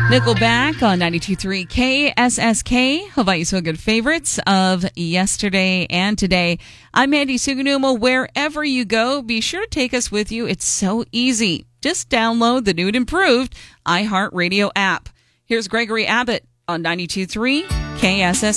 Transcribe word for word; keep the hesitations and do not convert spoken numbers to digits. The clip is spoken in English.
Nickelback on ninety-two point three K S S K. Hawaii So Good favorites of yesterday and today. I'm Mandy Sugunuma. Wherever you go, be sure to take us with you. It's so easy. Just download the new and improved iHeartRadio app. Here's Gregory Abbott on ninety-two point three K S S K.